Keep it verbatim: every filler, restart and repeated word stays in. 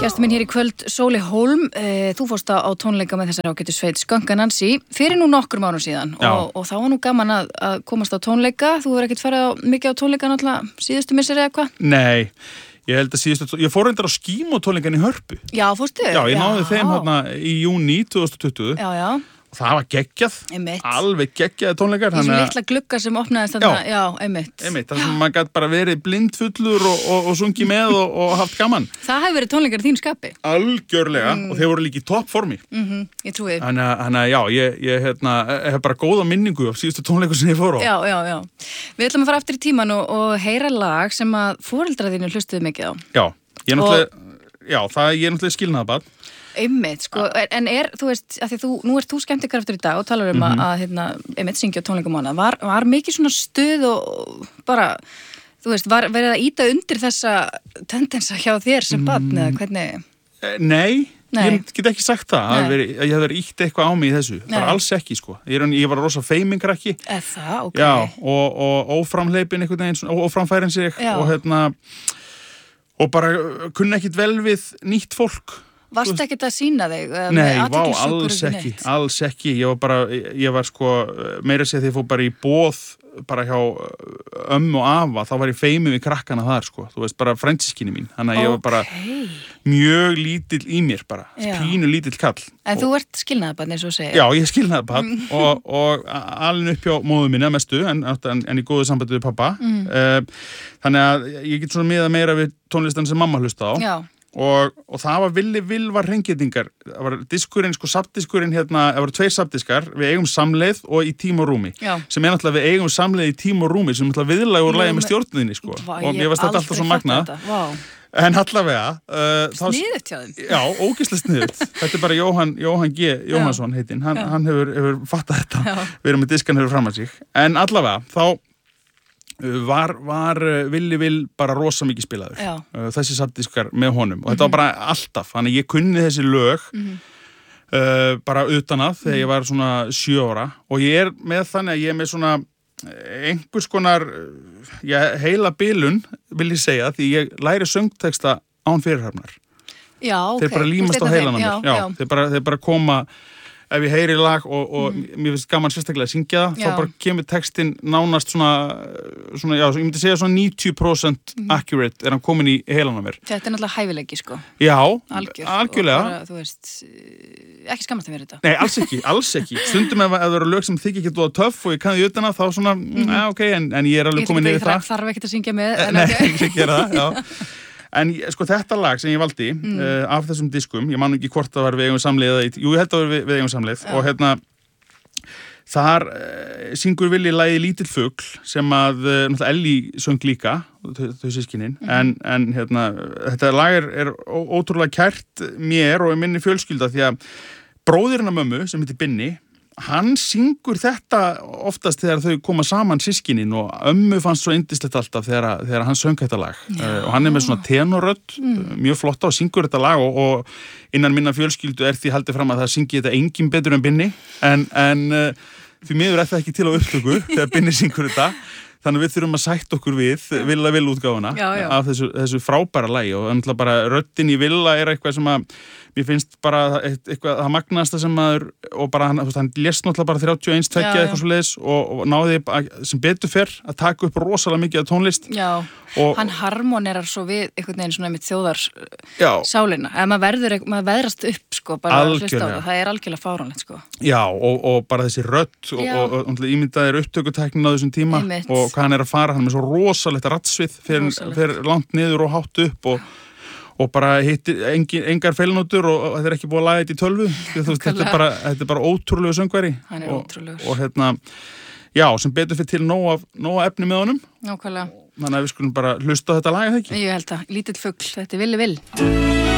gestur minn hér í kvöld, Sóli Hólm. E, þú fórst á tónleika með þessari ágætu sveit Skunk Anansi fyrir nú nokkrum árum síðan og, og þá var nú gaman að, að komast á tónleika. Þú hefur ekkert farið á, mikið á tónleika náttúrulega síðustu misseri eða hvað? Nei, ég held að síðustu, ég fór reyndar á Skímó tónleikan í Hörpu. Já, fórstu? Já, ég náði þeim hérna í júní tvö þúsund tuttugu. Já, já. Það var geggjað, einmitt. Alveg geggjaði tónleikar. Í svona litla glugga sem opnaðist þarna, já, einmitt. Einmitt, þar sem maður gæti bara verið blindfullur og, og, og sungið með og, og haft gaman. Það hefur verið tónleikar í þínu skapi. Algjörlega, mm. og þeir voru líka í toppformi. Mhm, ég trúi. Þannig að já, ég, ég hérna, hef bara góða minningu af síðustu tónleikur sem ég fór á. Já, já, já. Við ætlum að fara aftur í tíman og, og heyra lag sem að foreldrar þínu hlustuðu mikið á. Já, ég náttúrulega, já, það ég er náttúrulega skilnaðarbarn. Einmitt, sko, en er, þú veist, að því þú, nú ert þú skemmtikraftur í dag og talar um mm-hmm. að, hérna, einmitt syngja á tónleikum á hana, var, var mikið svona stuð og bara, þú veist, var verið að íta undir þessa tendensa hjá þér sem barn, mm. eða hvernig? Nei, Nei, ég get ekki sagt það, að, veri, að ég hef verið ítt eitthvað á mig í þessu, Nei. bara alls ekki, sko. Ég, er, ég var rosa feimingrakki. Er það, ok. Já, og, og óframleipin einhvern veginn, óframfærin sig, Já. og hérna, og bara kunni ekkit vel við nýtt fólk. Varst ekkert að sína þig? Nei, vá, alls ekki, alls ekki. Ég var bara, ég var sko, meira að segja því að ég fór bara í boð, bara hjá ömmu og afa, þá var ég feimið við krakkana þar, sko. Þú veist, bara frændsískinni mín. Þannig að okay. ég var bara mjög lítill í mér bara, já. pínu lítill kall. En og, þú ert skilnaðarbarn, eins og segja. Já, ég er skilnaðarbarn og, og alin upp hjá móðu minni að mestu, en, en, en í góðu sambandi við pappa. Mm. Uh, þannig að ég get svona miða meira við tónlistan sem mamma hlusta á. Já. Og, og það var villi vilvar hreingirningar. Það var diskurinn, sko sapdiskurinn hérna, það voru tveir sapdiskar, við eigum samleið og í tím og rúmi. Já. Sem er náttúrulega við eigum samleið í tím og rúmi, sem er náttúrulega viðlag úr lagi með stjórninni, sko. Vá, og mér varst þetta alltaf svo magnað. En allavega... Uh, sniðugt hjá þeim. Já, ógeðslega sniðugt. Þetta er bara Jóhann, Jóhann G. Jóhannsson heitinn. Hann, hann hefur, hefur fattað þetta. Já. Við erum með diskan hefur fram að sig. En allavega, þá... var, var Villi Vill bara rosa mikið spilaður. Já. Þessi sapdiskar með honum og þetta mm-hmm. var bara alltaf, þannig ég kunni þessi lög mm-hmm. uh, bara utan að þegar mm-hmm. ég var svona sjö ára og ég er með þannig að ég er með svona einhvers konar já, heila bilun vil ég segja því ég læri söngteksta án fyrirhafnar. Já, ok. Þeir bara límast á heilanum mér. Já, já. Þeir, bara, þeir bara koma ef ég heyri lag og, og mm. mér finnst gaman sérstaklega að syngja það, já. Þá bara kemur textin nánast svona, svona já, ég myndi segja svona níutíu prósent mm. accurate er hann komin í heilan á mér. Þetta er náttúrulega hæfileiki, sko. Já, Algjör, algjörlega. Og bara, þú veist, ekki skammast að mér þetta. Nei, alls ekki, alls ekki. Stundum ef það eru lög sem þykir ekki dóða töff og ég kann því utan að þá svona, mm. ja, ok, en, en ég er alveg komin yfir það. Ég þarf ekki að syngja með. Nei, ekki að gera það, já. En sko þetta lag sem ég valdi mm. uh, af þessum diskum, ég man ekki hvort það var við eigum samleið eða, jú ég held að það var við, við eigum samleið ja. Og hérna þar uh, syngur Villi lagið Lítill fugl sem að uh, náttúrulega Elli söng líka, þau, þau sískinin mm. en, en hérna þetta lag er, er ó, ótrúlega kært mér og minni fjölskylda því að bróðirinn af mömmu sem heitir Binni hann syngur þetta oftast þegar þau koma saman sískinin og ömmu fannst svo yndislegt alltaf þegar, þegar hann söng þetta lag uh, og hann er með svona tenorrödd mm. mjög flotta og syngur þetta lag og, og innan minna fjölskyldu er því haldið fram að það syngi þetta engin betur en Binni en, en uh, því miður er það ekki til á upptöku þegar Binni syngur þetta þannig við þurfum að sætta okkur við Villa Vill útgáfuna já, já. Af þessu, þessu frábæra lagi og náttúrulega bara röddin í Villa er eitthvað sem að mér finnst bara eitthvað það magnasta sem maður og bara hann, hann lést náttúrulega bara þrjátíu og eins tveggja eitthvað svo leiðis og, og náði sem betur fyrr að taka upp rosalega mikið af tónlist Já, og, hann harmonerar svo við einhvern veginn svona mitt þjóðar sálina, eða maður verður maður veðrast upp sko, bara að hlusta á það, það er algjörlega fáránlegt sko Já, og, og bara þessi rödd og, og, og, og ímyndaðir upptökutæknin á þessum tíma Einmitt. Og hvað hann er að fara, hann er með svo rosalegt radsvið fyrir langt niður og hátt upp og og bara hittir engin, engar feilnótur og, og þetta er ekki búið að laga þetta í tölvu veist, þetta, er bara, þetta er bara ótrúlegu söngvari hann er og, ótrúlegur og hérna, já, sem betur fyrir til nóg af, nóg af efni með honum Nákvæmlega þannig að við skulum bara hlusta á þetta lag, eða ekki? Ég held að, Lítill fugl, þetta er Villi Vill